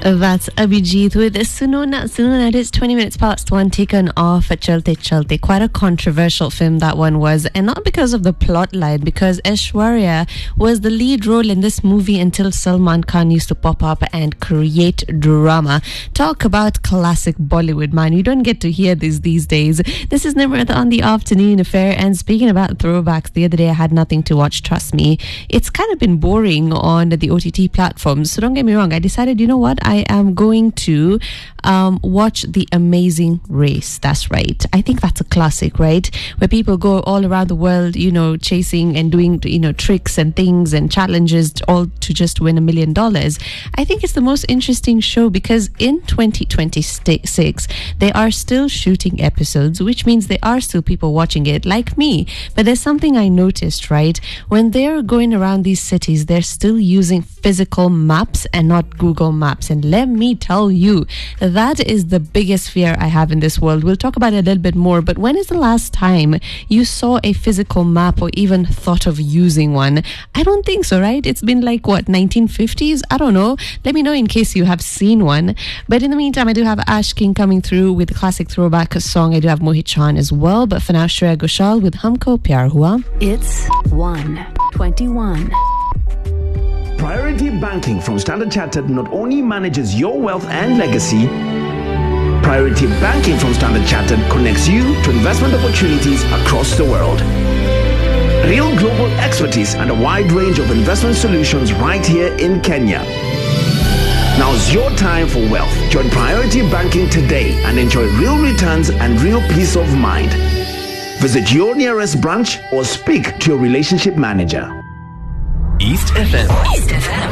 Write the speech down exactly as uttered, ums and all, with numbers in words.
That's Abhijit with Sunona. Sunona, it is twenty minutes past one, taken off at Chalte Chalte. Quite a controversial film that one was, and not because of the plot line, because Aishwarya was the lead role in this movie until Salman Khan used to pop up and create drama. Talk about classic Bollywood, man. You don't get to hear this these days. This is Nimrata on the Afternoon Affair, and speaking about throwbacks, the other day I had nothing to watch, trust me. It's kind of been boring on the O T T platforms, so don't get me wrong. I decided, you know what, I am going to um, watch The Amazing Race. That's right. I think that's a classic, right? Where people go all around the world, you know, chasing and doing, you know, tricks and things and challenges, all to just win a million dollars. I think it's the most interesting show because in twenty twenty-six, they are still shooting episodes, which means there are still people watching it, like me. But there's something I noticed, right? When they're going around these cities, they're still using physical maps and not Google Maps. And let me tell you, that is the biggest fear I have in this world. We'll talk about it a little bit more, but when is the last time you saw a physical map or even thought of using one? I don't think so, right? It's been like, what, nineteen fifties? I don't know. Let me know in case you have seen one. But in the meantime, I do have Ash King coming through with a classic throwback song. I do have Mohit Chauhan as well. But for now, Shreya Ghoshal with Humko Pyar Hua. It's one twenty-one. Priority Banking from Standard Chartered not only manages your wealth and legacy, Priority Banking from Standard Chartered connects you to investment opportunities across the world. Real global expertise and a wide range of investment solutions right here in Kenya. Now's your time for wealth. Join Priority Banking today and enjoy real returns and real peace of mind. Visit your nearest branch or speak to your relationship manager. East F M. East F M.